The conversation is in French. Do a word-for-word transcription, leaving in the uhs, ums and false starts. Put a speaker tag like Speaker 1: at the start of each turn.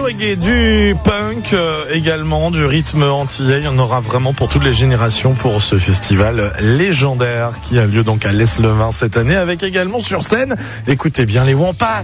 Speaker 1: reggae, du punk euh, également, du rythme antillais. Il y en aura vraiment pour toutes les générations pour ce festival légendaire qui a lieu donc à l'Es-le-Vin cette année, avec également sur scène, écoutez bien, les Wampas.